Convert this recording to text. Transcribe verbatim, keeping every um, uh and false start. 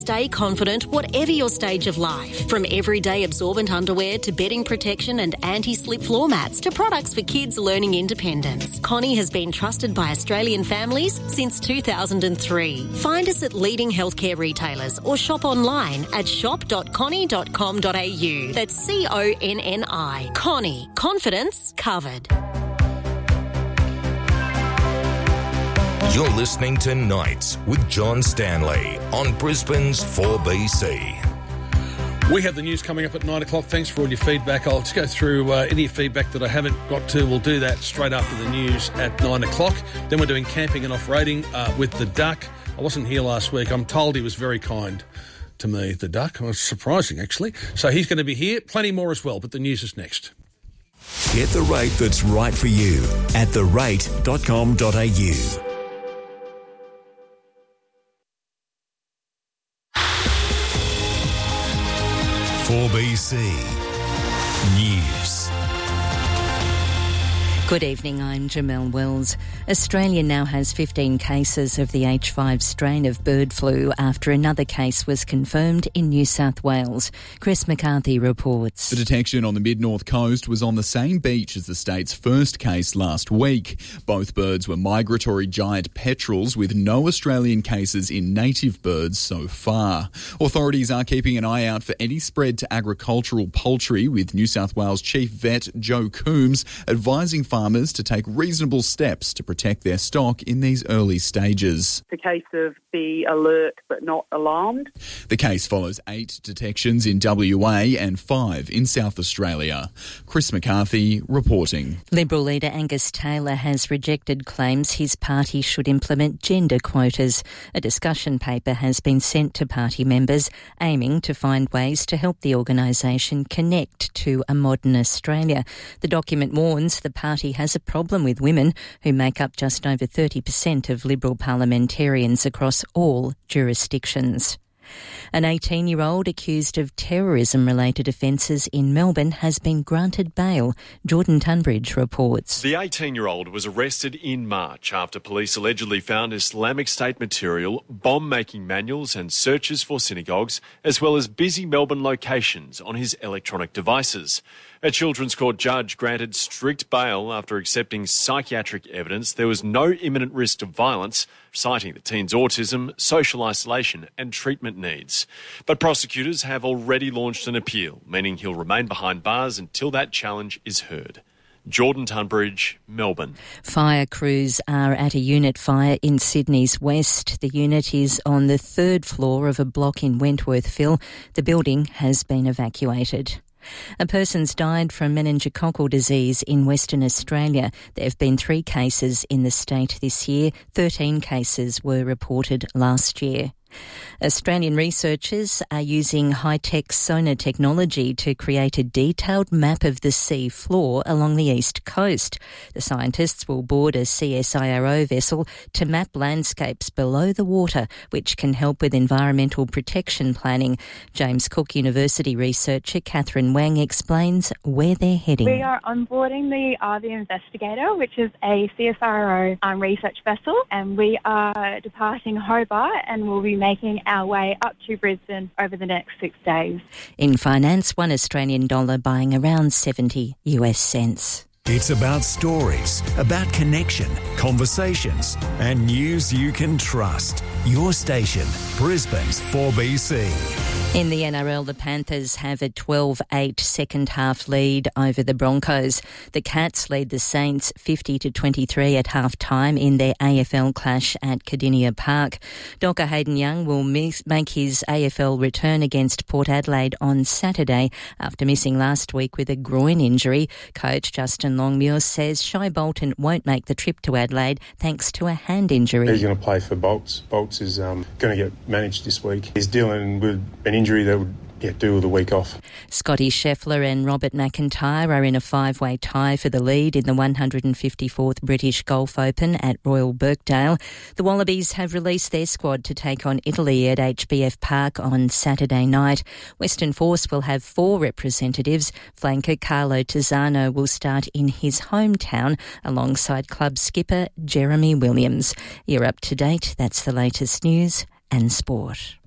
Stay confident whatever your stage of life. From everyday absorbent underwear to bedding protection and anti-slip floor mats to products for kids learning independence. Connie has been trusted by Australian families since two thousand three. Find us at leading healthcare retailers or shop online at shop dot connie dot com dot a u. That's C O N N I. Connie. Confidence covered. You're listening to Nights with John Stanley on Brisbane's four B C. We have the news coming up at nine o'clock. Thanks for all your feedback. I'll just go through uh, any feedback that I haven't got to. We'll do that straight after the news at nine o'clock. Then we're doing camping and off-roading uh, with the Duck. I wasn't here last week. I'm told he was very kind to me, the Duck. It was surprising, actually. So he's going to be here. Plenty more as well, but the news is next. Get the rate that's right for you at the rate dot com dot a u. four B C News. Good evening, I'm Jamelle Wells. Australia now has fifteen cases of the H five strain of bird flu after another case was confirmed in New South Wales. Chris McCarthy reports. The detection on the mid-north coast was on the same beach as the state's first case last week. Both birds were migratory giant petrels with no Australian cases in native birds so far. Authorities are keeping an eye out for any spread to agricultural poultry, with New South Wales Chief Vet Joe Coombs advising farmers farmers to take reasonable steps to protect their stock in these early stages. It's a case of be alert but not alarmed. The case follows eight detections in W A and five in South Australia. Chris McCarthy reporting. Liberal leader Angus Taylor has rejected claims his party should implement gender quotas. A discussion paper has been sent to party members aiming to find ways to help the organisation connect to a modern Australia. The document warns the party has a problem with women, who make up just over thirty percent of Liberal parliamentarians across all jurisdictions. An eighteen-year-old accused of terrorism-related offences in Melbourne has been granted bail. Jordan Tunbridge reports. The eighteen-year-old was arrested in March after police allegedly found Islamic State material, bomb-making manuals and searches for synagogues, as well as busy Melbourne locations on his electronic devices. A Children's Court judge granted strict bail after accepting psychiatric evidence there was no imminent risk of violence, citing the teen's autism, social isolation and treatment needs. But prosecutors have already launched an appeal, meaning he'll remain behind bars until that challenge is heard. Jordan Tunbridge, Melbourne. Fire crews are at a unit fire in Sydney's west. The unit is on the third floor of a block in Wentworthville. The building has been evacuated. A person's died from meningococcal disease in Western Australia. There have been three cases in the state this year. Thirteen cases were reported last year. Australian researchers are using high-tech sonar technology to create a detailed map of the sea floor along the east coast. The scientists will board a C S I R O vessel to map landscapes below the water, which can help with environmental protection planning. James Cook University researcher Catherine Wang explains where they're heading. We are onboarding the R V Investigator, which is a C S I R O um, research vessel, and we are departing Hobart and we'll be making our way up to Brisbane over the next six days. In finance, one Australian dollar buying around seventy US cents. It's about stories, about connection, conversations, and news you can trust. Your station, Brisbane's four B C. In the N R L, the Panthers have a twelve eight second-half lead over the Broncos. The Cats lead the Saints fifty to twenty-three at half-time in their A F L clash at Cardinia Park. Docker Hayden-Young will miss, make his A F L return against Port Adelaide on Saturday after missing last week with a groin injury. Coach Justin Longmuir says Shai Bolton won't make the trip to Adelaide thanks to a hand injury. He's going to play for Bolts. Bolts is um, going to get managed this week. He's dealing with an injury that would yeah, do with a week off. Scotty Scheffler and Robert McIntyre are in a five-way tie for the lead in the one hundred fifty-fourth British Golf Open at Royal Birkdale. The Wallabies have released their squad to take on Italy at H B F Park on Saturday night. Western Force will have four representatives. Flanker Carlo Tizzano will start in his hometown alongside club skipper Jeremy Williams. You're up to date. That's the latest news and sport.